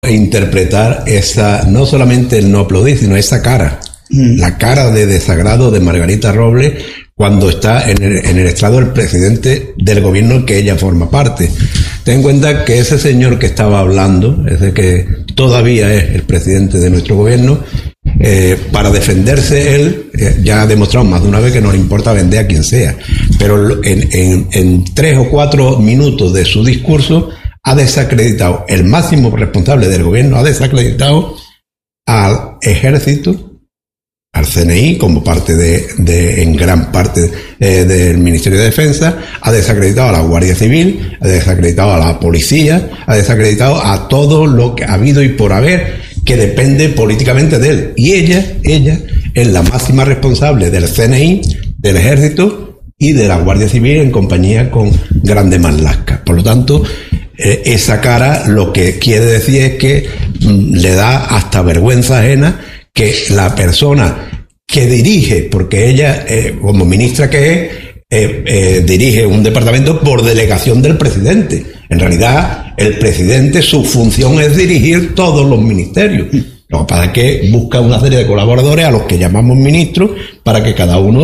interpretar esa, no solamente el no aplaudir, sino esa cara, la cara de desagrado de Margarita Robles cuando está en el estrado del presidente del gobierno en que ella forma parte. Ten en cuenta que ese señor que estaba hablando, ese que todavía es el presidente de nuestro gobierno, para defenderse él, ya ha demostrado más de una vez que no le importa vender a quien sea, pero en 3 o 4 minutos de su discurso ha desacreditado, el máximo responsable del gobierno ha desacreditado al ejército, al CNI como parte en gran parte del Ministerio de Defensa, ha desacreditado a la Guardia Civil, ha desacreditado a la policía, ha desacreditado a todo lo que ha habido y por haber que depende políticamente de él. Y ella es la máxima responsable del CNI, del ejército y de la Guardia Civil en compañía con Grande Marlaska. Por lo tanto, esa cara lo que quiere decir es que le da hasta vergüenza ajena que la persona que dirige, porque ella, como ministra que es, dirige un departamento por delegación del presidente. En realidad, el presidente, su función es dirigir todos los ministerios. Lo que pasa es que busca una serie de colaboradores a los que llamamos ministros para que cada uno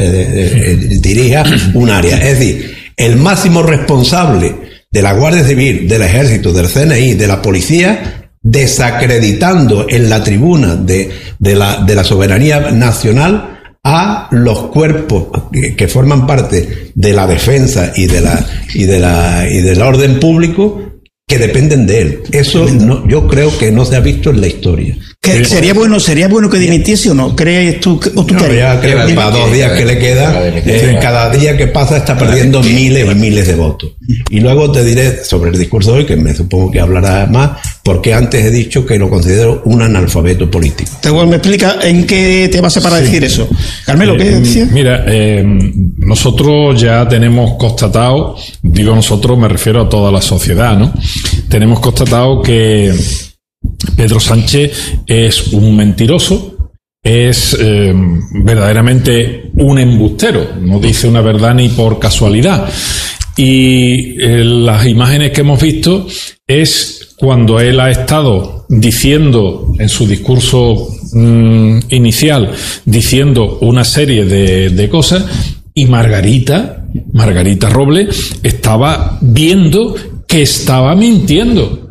dirija un área. Es decir, el máximo responsable de la Guardia Civil, del Ejército, del CNI, de la Policía, desacreditando en la tribuna de la soberanía nacional a los cuerpos que forman parte de la defensa y del orden público que dependen de él. Eso no, yo creo que no se ha visto en la historia. ¿Sería bueno que dimitiese o no? ¿Crees tú? ¿O tú no, ya creo que para 2 días que le queda, cada día que pasa está perdiendo miles y miles de votos. Y luego te diré sobre el discurso de hoy, que me supongo que hablará más, porque antes he dicho que lo considero un analfabeto político. ¿Me explica en qué te basa para decir eso? Carmelo, ¿qué decías? Mira, nosotros ya tenemos constatado, digo nosotros, me refiero a toda la sociedad, ¿no? Tenemos constatado que Pedro Sánchez es un mentiroso, es verdaderamente un embustero, no dice una verdad ni por casualidad. Y las imágenes que hemos visto es cuando él ha estado diciendo en su discurso inicial, diciendo una serie de cosas, y Margarita Robles estaba viendo que estaba mintiendo,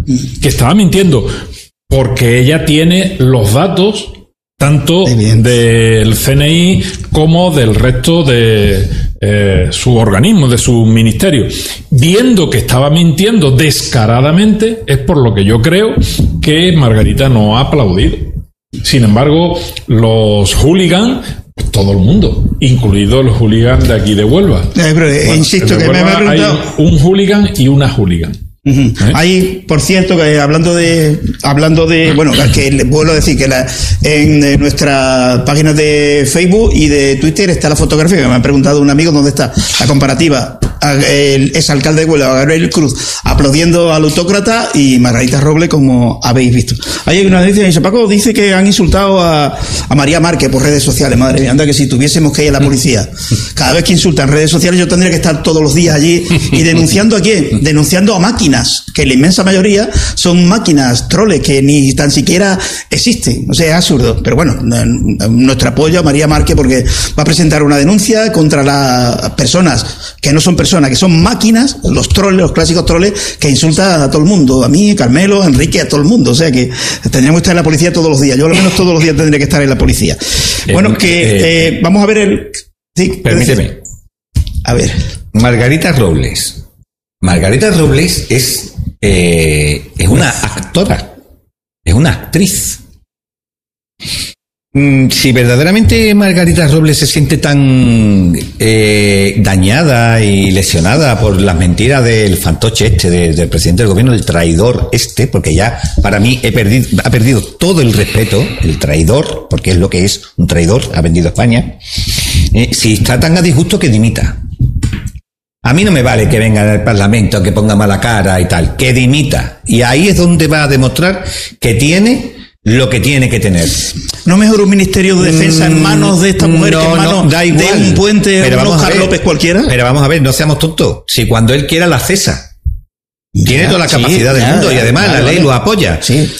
porque ella tiene los datos tanto del CNI como del resto de su organismo, de su ministerio. Viendo que estaba mintiendo descaradamente, es por lo que yo creo que Margarita no ha aplaudido. Sin embargo, los hooligans, pues todo el mundo, incluidos los hooligans de aquí de Huelva. Insisto que Huelva me hay un hooligan y una hooligan. Hay, por cierto, que hablando de bueno, que vuelvo a decir que en nuestra página de Facebook y de Twitter está la fotografía, que me han preguntado un amigo dónde está la comparativa, el exalcalde de Huelva, Gabriel Cruz, aplaudiendo al autócrata, y Margarita Robles, como habéis visto. Hay una noticia, dice Paco, dice que han insultado a María Márquez por redes sociales. Madre mía, anda que si tuviésemos que ir a la policía, cada vez que insultan redes sociales, yo tendría que estar todos los días allí. ¿Y denunciando a quién? Denunciando a máquinas, que la inmensa mayoría son máquinas, troles, que ni tan siquiera existen. O sea, es absurdo. Pero bueno, nuestro apoyo a María Márquez, porque va a presentar una denuncia contra las personas que no son personas, que son máquinas, los troles, los clásicos troles, que insultan a todo el mundo, a mí, Carmelo, a Enrique, a todo el mundo. O sea que tendríamos que estar en la policía todos los días. Yo al menos todos los días tendría que estar en la policía. Bueno, vamos a ver el... Sí, permíteme. A ver. Margarita Robles es una actora, es una actriz. Si verdaderamente Margarita Robles se siente tan dañada y lesionada por las mentiras del fantoche del presidente del gobierno, del traidor porque ya para mí ha perdido todo el respeto, el traidor, porque es lo que es un traidor, ha vendido a España. Si está tan a disgusto, que dimita. A mí no me vale que venga al Parlamento, que ponga mala cara y tal, que dimita. Y ahí es donde va a demostrar que tiene lo que tiene que tener. ¿No mejor un Ministerio de Defensa en manos de esta mujer que en manos de un puente o un Oscar López cualquiera? Pero vamos a ver, no seamos tontos. Si cuando él quiera la cesa. Tiene toda la capacidad del mundo y además la ley lo apoya. Sí.